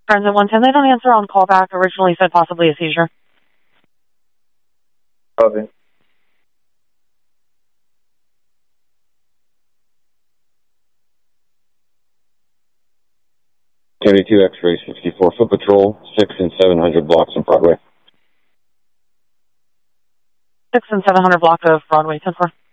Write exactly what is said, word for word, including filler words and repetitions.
Transit one ten, they don't answer on callback. Originally said possibly a seizure. Okay. seventy-two X-ray, sixty-four Foot Patrol, six and seven hundred blocks of Broadway. six and seven hundred block of Broadway, ten four.